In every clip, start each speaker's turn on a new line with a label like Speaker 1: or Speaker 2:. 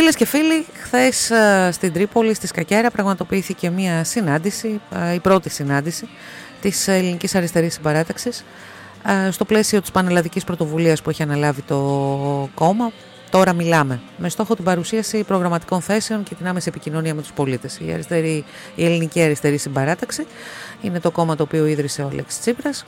Speaker 1: Φίλες και φίλοι, χθες στην Τρίπολη, στη Σκακέρα, πραγματοποιήθηκε μια συνάντηση, η πρώτη συνάντηση της Ελληνικής Αριστερής Συμπαράταξης, στο πλαίσιο της πανελλαδικής πρωτοβουλίας που έχει αναλάβει το κόμμα. Τώρα μιλάμε, με στόχο την παρουσίαση προγραμματικών θέσεων και την άμεση επικοινωνία με τους πολίτες. Η Ελληνική Αριστερή Συμπαράταξη είναι το κόμμα το οποίο ίδρυσε ο Αλέξης Τσίπρας.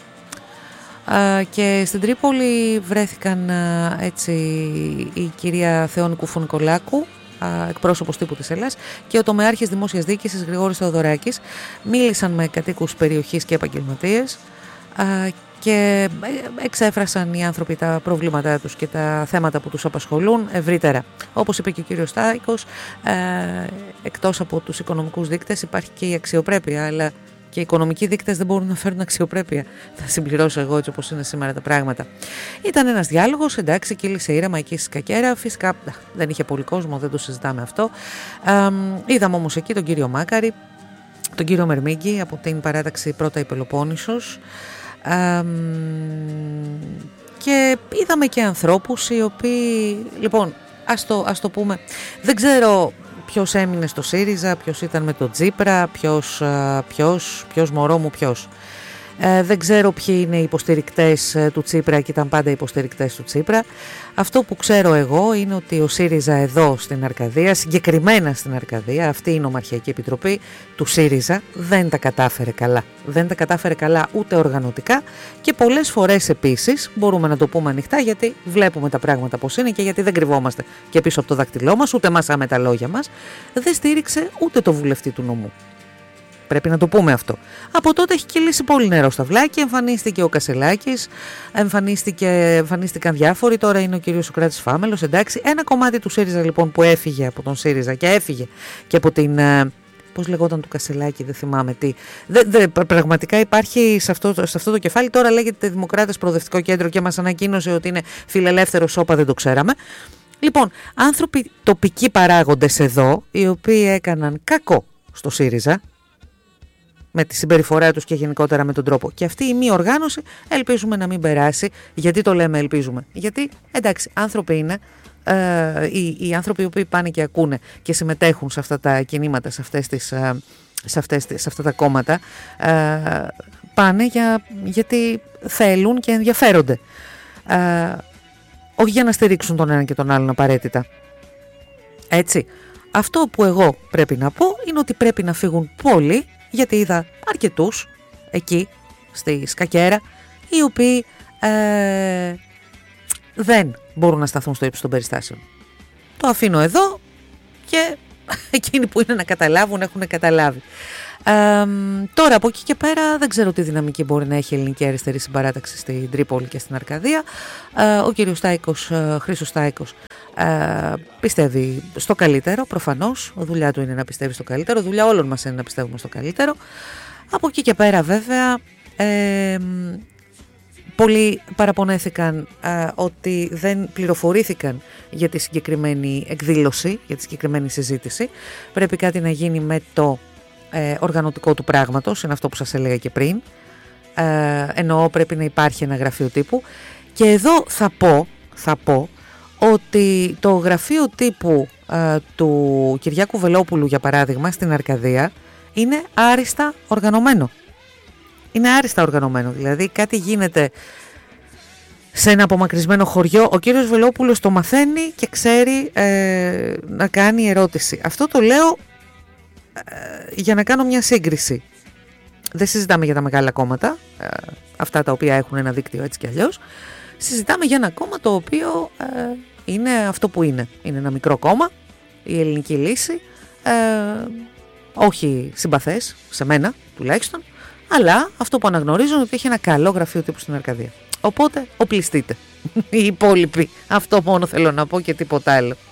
Speaker 1: Και στην Τρίπολη βρέθηκαν έτσι η κυρία Θεόνη Κουφου-Νικολάκου, εκπρόσωπος τύπου της Ελλάς, και ο τομεάρχης δημόσιας διοίκησης Γρηγόρης Θεοδωράκης. Μίλησαν με κατοίκους περιοχής και επαγγελματίες και εξέφρασαν οι άνθρωποι τα προβλήματά τους και τα θέματα που τους απασχολούν ευρύτερα. Όπως είπε και ο κύριος Στάικος, εκτός από τους οικονομικούς δείκτες υπάρχει και η αξιοπρέπεια, αλλά και οι οικονομικοί δείκτες δεν μπορούν να φέρουν αξιοπρέπεια. Θα συμπληρώσω εγώ έτσι όπως είναι σήμερα τα πράγματα. Ήταν ένας διάλογος, εντάξει, κύλησε ήρεμα εκεί στη Σκακέρα. Φυσικά δεν είχε πολύ κόσμο, δεν το συζητάμε αυτό. Είδαμε όμως εκεί τον κύριο Μάκαρη, τον κύριο Μερμίγκη από την παράταξη Πρώτα η Πελοπόννησος. Και είδαμε και ανθρώπους οι οποίοι, λοιπόν, ας το πούμε, δεν ξέρω ποιος έμεινε στο ΣΥΡΙΖΑ, ποιος ήταν με τον Τσίπρα, ποιος μωρό μου ποιος. Δεν ξέρω ποιοι είναι οι υποστηρικτές του Τσίπρα και ήταν πάντα υποστηρικτές του Τσίπρα. Αυτό που ξέρω εγώ είναι ότι ο ΣΥΡΙΖΑ εδώ στην Αρκαδία, συγκεκριμένα στην Αρκαδία, αυτή η νομαρχιακή επιτροπή του ΣΥΡΙΖΑ, δεν τα κατάφερε καλά. Δεν τα κατάφερε καλά ούτε οργανωτικά και πολλές φορές επίσης, μπορούμε να το πούμε ανοιχτά, γιατί βλέπουμε τα πράγματα πώς είναι και γιατί δεν κρυβόμαστε και πίσω από το δάχτυλό μας, ούτε μασάμε τα λόγια μας, δεν στήριξε ούτε το βουλευτή του νομού. Πρέπει να το πούμε αυτό. Από τότε έχει κυλήσει πολύ νερό στα βλάκια, εμφανίστηκε ο Κασελάκης, εμφανίστηκαν διάφοροι, τώρα είναι ο κύριος Σωκράτης Φάμελος, εντάξει. Ένα κομμάτι του ΣΥΡΙΖΑ λοιπόν που έφυγε από τον ΣΥΡΙΖΑ και έφυγε και από την, πώς λεγόταν του Κασελάκη, δεν θυμάμαι τι. Πραγματικά υπάρχει σε αυτό το κεφάλι, τώρα λέγεται Δημοκράτες Προοδευτικό Κέντρο και μας ανακοίνωσε ότι είναι φιλελεύθερο σώπα, δεν το ξέραμε. Λοιπόν, άνθρωποι τοπικοί παράγοντες εδώ, οι οποίοι έκαναν κακό στο ΣΥΡΙΖΑ, με τη συμπεριφορά τους και γενικότερα με τον τρόπο. Και αυτή η μη οργάνωση ελπίζουμε να μην περάσει. Γιατί το λέμε ελπίζουμε? Γιατί εντάξει, άνθρωποι είναι, οι άνθρωποι οι οποίοι πάνε και ακούνε και συμμετέχουν σε αυτά τα κινήματα, σε αυτά τα κόμματα, πάνε γιατί θέλουν και ενδιαφέρονται. Όχι για να στηρίξουν τον έναν και τον άλλον απαραίτητα. Έτσι. Αυτό που εγώ πρέπει να πω είναι ότι πρέπει να φύγουν πολλοί, γιατί είδα αρκετούς εκεί στη Σκακέρα, οι οποίοι δεν μπορούν να σταθούν στο ύψος των περιστάσεων. Το αφήνω εδώ και εκείνοι που είναι να καταλάβουν έχουν καταλάβει. Τώρα από εκεί και πέρα δεν ξέρω τι δυναμική μπορεί να έχει η Ελληνική Αριστερή Συμπαράταξη στην Τρίπολη και στην Αρκαδία. Ο κύριος Χρήστος Στάικος πιστεύει στο καλύτερο, προφανώς. Η δουλειά του είναι να πιστεύει στο καλύτερο, η δουλειά όλων μας είναι να πιστεύουμε στο καλύτερο. Από εκεί και πέρα βέβαια πολλοί παραπονέθηκαν ότι δεν πληροφορήθηκαν για τη συγκεκριμένη εκδήλωση, για τη συγκεκριμένη συζήτηση. Πρέπει κάτι να γίνει με το οργανωτικό του πράγματος, είναι αυτό που σας έλεγα και πριν. Εννοώ πρέπει να υπάρχει ένα γραφείο τύπου. Και εδώ θα πω ότι το γραφείο τύπου του Κυριάκου Βελόπουλου, για παράδειγμα, στην Αρκαδία, είναι άριστα οργανωμένο. Είναι άριστα οργανωμένο, δηλαδή κάτι γίνεται σε ένα απομακρυσμένο χωριό, ο κύριος Βελόπουλος το μαθαίνει και ξέρει να κάνει ερώτηση. Αυτό το λέω για να κάνω μια σύγκριση. Δεν συζητάμε για τα μεγάλα κόμματα, αυτά τα οποία έχουν ένα δίκτυο έτσι κι αλλιώς. Συζητάμε για ένα κόμμα το οποίο είναι αυτό που είναι. Είναι ένα μικρό κόμμα, η Ελληνική Λύση, όχι συμπαθές, σε μένα τουλάχιστον, αλλά αυτό που αναγνωρίζω είναι ότι έχει ένα καλό γραφείο τύπου στην Αρκαδία. Οπότε οπλιστείτε οι υπόλοιποι. Αυτό μόνο θέλω να πω και τίποτα άλλο.